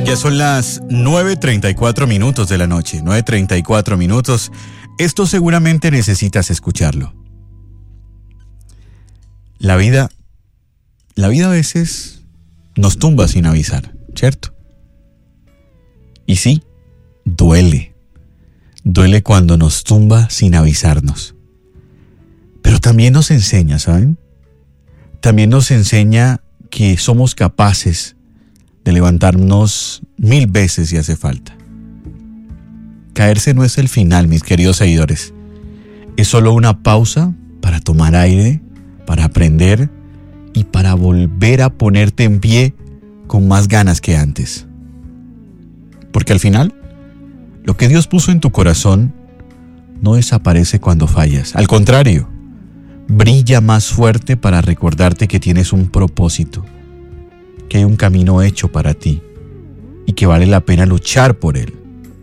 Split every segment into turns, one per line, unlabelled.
Ya son las 9:34 de la noche, 9:34. Esto seguramente necesitas escucharlo. La vida a veces nos tumba sin avisar, ¿cierto? Y sí, duele. Duele cuando nos tumba sin avisarnos. Pero también nos enseña, ¿saben? También nos enseña que somos capaces de levantarnos 1000 veces si hace falta. Caerse no es el final, mis queridos seguidores. Es solo una pausa para tomar aire, para aprender y para volver a ponerte en pie con más ganas que antes. Porque al final, lo que Dios puso en tu corazón no desaparece cuando fallas. Al contrario, brilla más fuerte para recordarte que tienes un propósito, que hay un camino hecho para ti y que vale la pena luchar por él.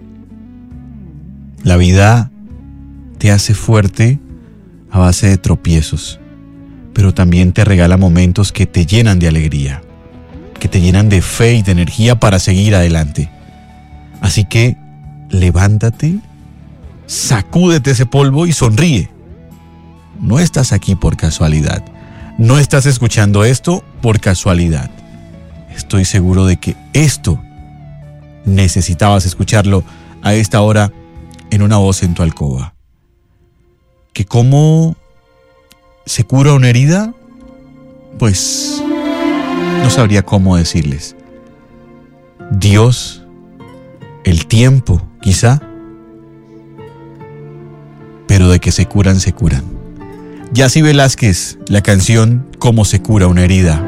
La vida te hace fuerte a base de tropiezos, pero también te regala momentos que te llenan de alegría, que te llenan de fe y de energía para seguir adelante. Así que levántate, sacúdete ese polvo y sonríe. No estás aquí por casualidad. No estás escuchando esto por casualidad. Estoy seguro de que esto necesitabas escucharlo a esta hora en una voz en tu alcoba. ¿Que cómo se cura una herida? Pues no sabría cómo decirles. Dios, el tiempo, quizá, pero de que se curan, se curan. Yacy Velázquez, la canción Cómo se cura una herida.